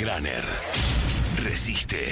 Runner. Resiste.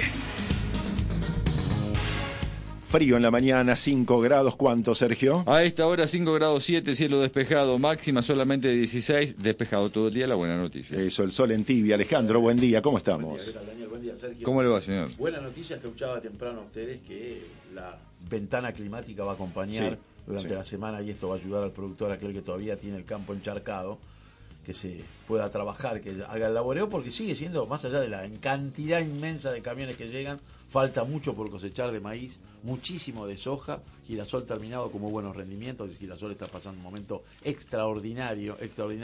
Frío en la mañana, 5 grados, ¿cuánto, Sergio? A esta hora 5 grados 7, cielo despejado, máxima solamente de 16, despejado todo el día, la buena noticia. Eso, el sol en tibia. Alejandro, buen día, ¿cómo estamos? Buen día, ¿qué tal, Daniel? Buen día, Sergio. ¿Cómo le va, señor? Buena noticia que escuchaba temprano a ustedes que la ventana climática va a acompañar durante la semana y esto va a ayudar al productor, aquel que todavía tiene el campo encharcado, que se pueda trabajar, que haga el laboreo, porque sigue siendo, más allá de la cantidad inmensa de camiones que llegan, falta mucho por cosechar de maíz, muchísimo de soja. Girasol terminado con muy buenos rendimientos, Girasol está pasando un momento extraordinario,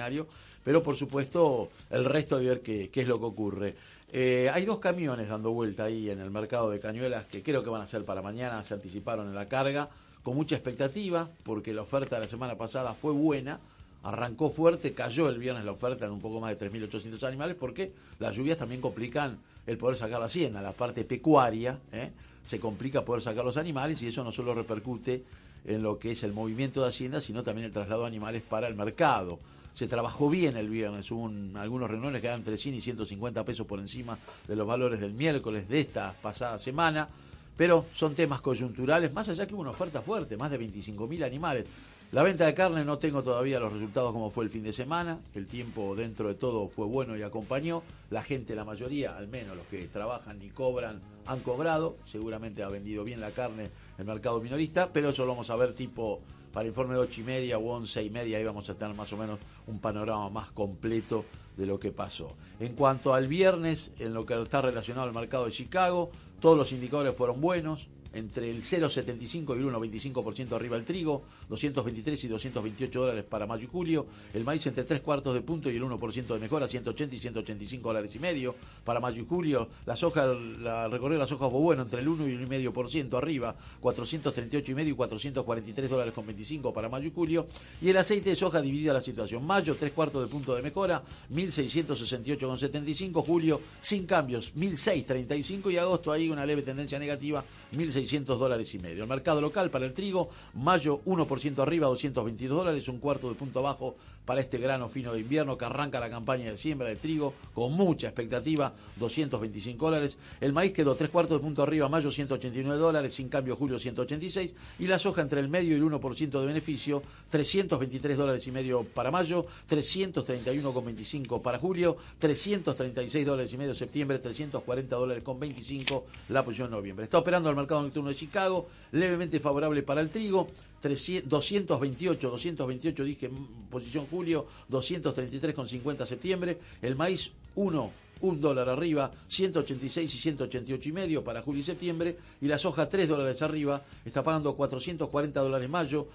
pero por supuesto el resto de ver qué es lo que ocurre. Hay 2 camiones dando vuelta ahí en el mercado de Cañuelas que creo que van a ser para mañana, se anticiparon en la carga, con mucha expectativa, porque la oferta de la semana pasada fue buena. Arrancó fuerte, cayó el viernes la oferta en un poco más de 3.800 animales, porque las lluvias también complican el poder sacar la hacienda, la parte pecuaria, se complica poder sacar los animales, y eso no solo repercute en lo que es el movimiento de hacienda, sino también el traslado de animales para el mercado. Se trabajó bien el viernes, hubo algunos renglones que dan entre 100 y 150 pesos por encima de los valores del miércoles de esta pasada semana, pero son temas coyunturales, más allá que hubo una oferta fuerte, más de 25.000 animales. La venta de carne no tengo todavía los resultados como fue el fin de semana, el tiempo dentro de todo fue bueno y acompañó, la gente, la mayoría, al menos los que trabajan y cobran, han cobrado, seguramente ha vendido bien la carne el mercado minorista, pero eso lo vamos a ver tipo para informe de 8:30 o 11:30, ahí vamos a tener más o menos un panorama más completo de lo que pasó. En cuanto al viernes, en lo que está relacionado al mercado de Chicago, todos los indicadores fueron buenos, entre el 0,75 y el 1,25% arriba el trigo, 223 y 228 dólares para mayo y julio, el maíz entre 3/4 de punto y el 1% de mejora, 180 y 185 dólares y medio para mayo y julio, la soja, el recorrido de la soja fue bueno, entre el 1 y el 1,5% arriba, 438 y medio y 443 dólares con 25 para mayo y julio, y el aceite de soja dividida la situación, mayo 3/4 de punto de mejora, 1.668,75, julio sin cambios, 1.635, y agosto ahí una leve tendencia negativa, 1.600 dólares y medio. El mercado local para el trigo, mayo 1% arriba, 222 dólares, un cuarto de punto abajo para este grano fino de invierno que arranca la campaña de siembra de trigo con mucha expectativa, 225 dólares. El maíz quedó 3/4 de punto arriba, mayo 189 dólares, sin cambio julio 186, y la soja entre el medio y el 1% de beneficio, 323 dólares y medio para mayo, 331,25 para julio, 336 dólares y medio septiembre, 340 dólares con 25 la posición noviembre. Está operando el mercado nocturno de Chicago, levemente favorable para el trigo, 228 dije posición julio, 233,50 septiembre, el maíz un dólar arriba, 186 y 188 y medio para julio y septiembre, y la soja 3 dólares arriba, está pagando 440 dólares mayo,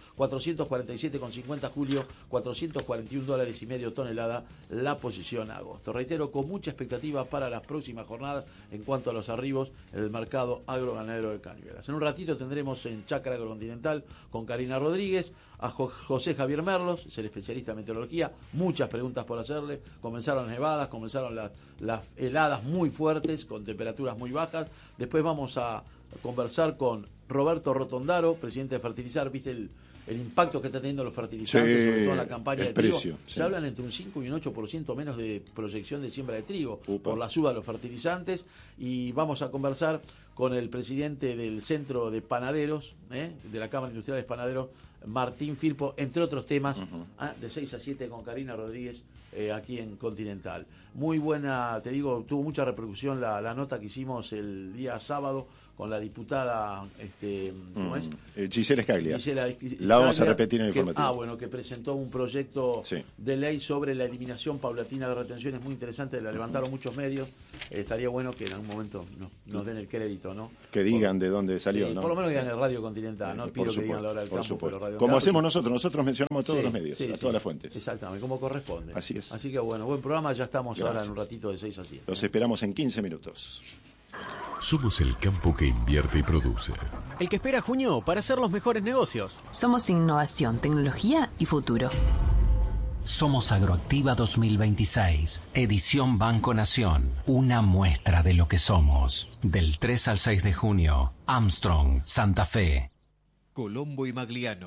447,50 julio, 441 dólares y medio tonelada la posición agosto. Reitero, con mucha expectativa para las próximas jornadas en cuanto a los arribos en el mercado agroganadero de Cañuelas. En un ratito tendremos en Chácara Agrocontinental con Karina Rodríguez, a José Javier Merlos, es el especialista en meteorología, muchas preguntas por hacerle, comenzaron las nevadas, comenzaron las heladas muy fuertes, con temperaturas muy bajas. Después vamos a conversar con Roberto Rotondaro, presidente de Fertilizar. ¿Viste el impacto que está teniendo los fertilizantes, sobre todo en la campaña de trigo? Se hablan entre un 5 y un 8% menos de proyección de siembra de trigo por la suba de los fertilizantes. Y vamos a conversar con el presidente del Centro de Panaderos, de la Cámara Industrial de Panaderos, Martín Firpo, entre otros temas, de 6 a 7 con Karina Rodríguez, aquí en Continental. Muy buena, te digo, tuvo mucha repercusión la nota que hicimos el día sábado con la diputada ¿cómo es? Gisela Scaglia. La vamos a repetir en el informativo. Bueno, que presentó un proyecto de ley sobre la eliminación paulatina de retenciones muy interesante, la levantaron muchos medios. Estaría bueno que en algún momento nos den el crédito, ¿no? Que digan de dónde salió, ¿no? Por lo menos que digan el Radio Continental, no pido que digan la hora del campo, pero Radio Como Campo, hacemos nosotros mencionamos todos los medios, a todas las fuentes. Exactamente, como corresponde. Así es. Así que bueno, buen programa, ya estamos ahora en un ratito de 6 a 7. Los esperamos en 15 minutos. Somos el campo que invierte y produce. El que espera junio para hacer los mejores negocios. Somos innovación, tecnología y futuro. Somos Agroactiva 2026, edición Banco Nación, una muestra de lo que somos. Del 3 al 6 de junio, Armstrong, Santa Fe. Colombo y Magliano,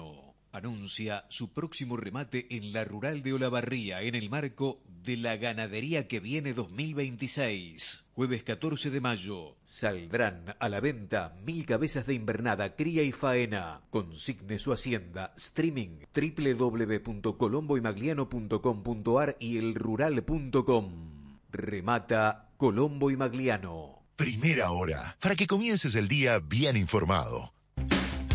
anuncia su próximo remate en la Rural de Olavarría en el marco de la Ganadería que viene 2026. Jueves 14 de mayo saldrán a la venta 1000 cabezas de invernada, cría y faena. Consigne su hacienda. Streaming www.colomboymagliano.com.ar y elrural.com. Remata Colombo y Magliano. Primera hora, para que comiences el día bien informado.